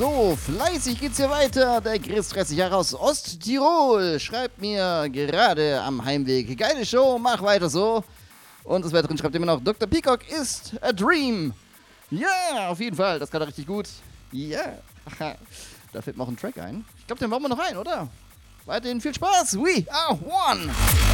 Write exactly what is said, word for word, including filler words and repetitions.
So, fleißig geht's hier weiter. Der Chris, dreißig Jahre aus Osttirol, schreibt mir gerade am Heimweg. Geile Show, mach weiter so. Und des Weiteren schreibt immer noch, Doktor Peacock ist a dream. Ja, yeah, auf jeden Fall, das kann er richtig gut. Ja, yeah. Da fällt mir auch ein Track ein. Ich glaube, den bauen wir noch ein, oder? Weiterhin viel Spaß. We are one.